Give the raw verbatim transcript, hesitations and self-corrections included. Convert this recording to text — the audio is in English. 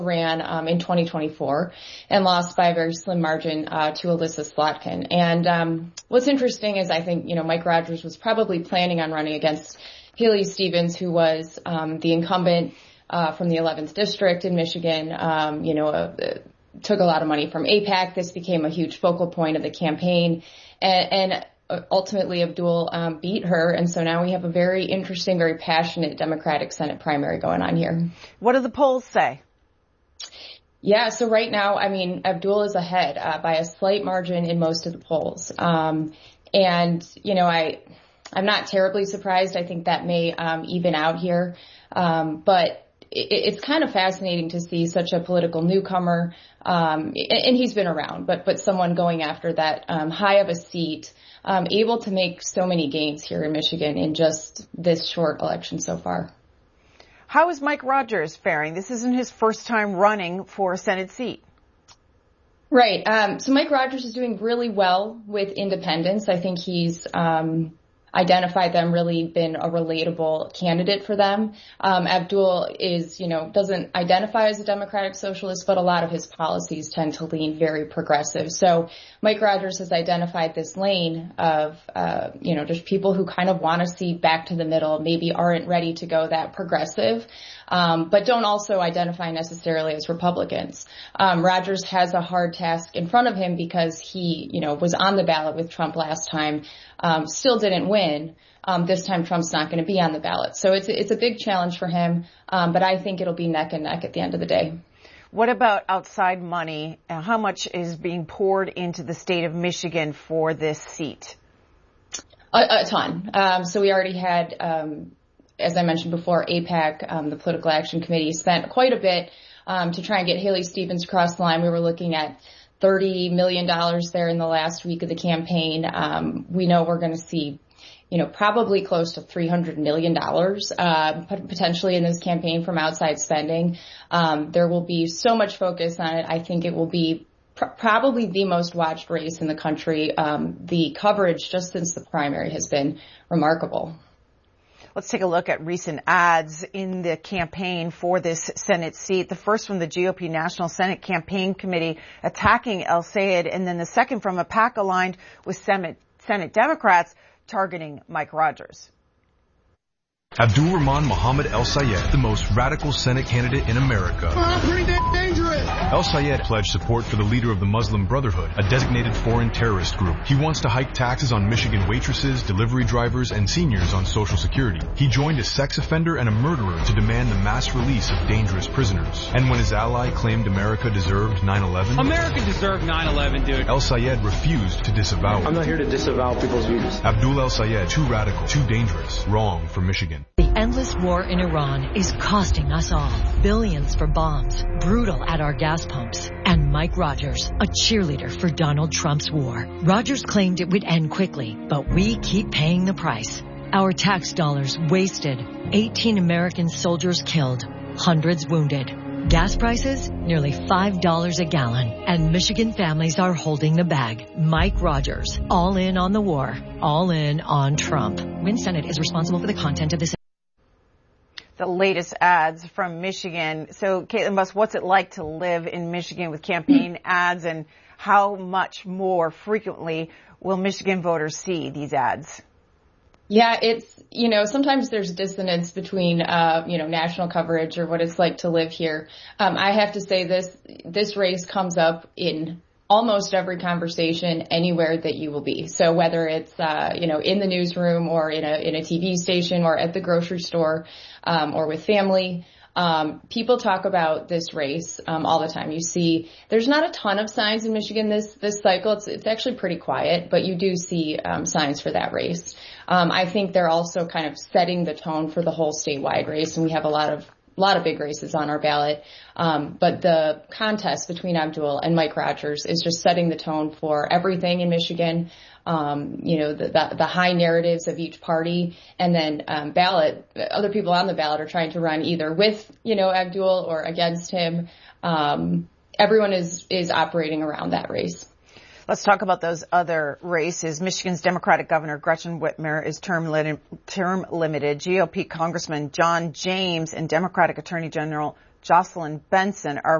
ran um, in twenty twenty-four and lost by a very slim margin uh, to Elissa Slotkin. And um, what's interesting is I think, you know, Mike Rogers was probably planning on running against Haley Stevens, who was um, the incumbent uh, from the eleventh district in Michigan, um, you know, uh, took a lot of money from AIPAC. This became a huge focal point of the campaign. And, and ultimately, Abdul um, beat her. And so now we have a very interesting, very passionate Democratic Senate primary going on here. What do the polls say? Yeah, so right now, I mean, Abdul is ahead uh, by a slight margin in most of the polls. Um, and, you know, I, I'm not terribly surprised. I think that may um, even out here. Um, but it, it's kind of fascinating to see such a political newcomer. Um, and, and he's been around, but, but someone going after that um, high of a seat, um, able to make so many gains here in Michigan in just this short election so far. How is Mike Rogers faring? This isn't his first time running for a Senate seat. Right. Um, so Mike Rogers is doing really well with independents. I think he's um, identified them, really been a relatable candidate for them. Um, Abdul is, you know, doesn't identify as a Democratic Socialist, but a lot of his policies tend to lean very progressive. So Mike Rogers has identified this lane of, uh, you know, just people who kind of want to see back to the middle, maybe aren't ready to go that progressive, um, but don't also identify necessarily as Republicans. Um, Rogers has a hard task in front of him because he, you know, was on the ballot with Trump last time, um, still didn't win. Um, this time Trump's not going to be on the ballot. So it's, it's a big challenge for him, um, but I think it'll be neck and neck at the end of the day. What about outside money? How much is being poured into the state of Michigan for this seat? A, a ton. Um, so we already had, um, as I mentioned before, AIPAC, um, the Political Action Committee, spent quite a bit um, to try and get Haley Stevens across the line. We were looking at thirty million dollars there in the last week of the campaign. Um, we know we're going to see, you know, probably close to three hundred million dollars uh, potentially in this campaign from outside spending. Um, there will be so much focus on it. I think it will be pr- probably the most watched race in the country. Um, the coverage just since the primary has been remarkable. Let's take a look at recent ads in the campaign for this Senate seat. The first from the G O P National Senate Campaign Committee attacking El Sayed, and then the second from a PAC aligned with Senate, Senate Democrats targeting Mike Rogers. Abdul Rahman Mohammed El Sayed, the most radical Senate candidate in America. Oh, pretty dangerous. El Sayed pledged support for the leader of the Muslim Brotherhood, a designated foreign terrorist group. He wants to hike taxes on Michigan waitresses, delivery drivers, and seniors on Social Security. He joined a sex offender and a murderer to demand the mass release of dangerous prisoners. And when his ally claimed America deserved nine eleven, America deserved nine eleven, dude. El Sayed refused to disavow it. I'm not here to disavow people's views. Abdul El Sayed, too radical, too dangerous, wrong for Michigan. The endless war in Iran is costing us all billions for bombs, brutal at our gas pumps, and Mike Rogers, a cheerleader for Donald Trump's war. Rogers claimed it would end quickly, but we keep paying the price. Our tax dollars wasted, eighteen American soldiers killed, hundreds wounded. Gas prices, nearly five dollars a gallon, and Michigan families are holding the bag. Mike Rogers, all in on the war, all in on Trump. Win Senate is responsible for the content of this. The latest ads from Michigan. So, Caitlin Buss, what's it like to live in Michigan with campaign ads, and how much more frequently will Michigan voters see these ads? Yeah, it's, you know, sometimes there's dissonance between, uh, you know, national coverage or what it's like to live here. Um, I have to say this, this race comes up in almost every conversation anywhere that you will be. So whether it's, uh, you know, in the newsroom or in a, in a T V station or at the grocery store, um, or with family, um, people talk about this race, um, all the time. You see, there's not a ton of signs in Michigan this, this cycle. It's, it's actually pretty quiet, but you do see, um, signs for that race. Um, I think they're also kind of setting the tone for the whole statewide race, and we have a lot of a lot of big races on our ballot. Um, but the contest between Abdul and Mike Rogers is just setting the tone for everything in Michigan. Um, you know, the, the, the high narratives of each party, and then um, ballot. Other people on the ballot are trying to run either with, you know, Abdul or against him. Um, everyone is is operating around that race. Let's talk about those other races. Michigan's Democratic Governor Gretchen Whitmer is term, lit- term limited. G O P Congressman John James and Democratic Attorney General Jocelyn Benson are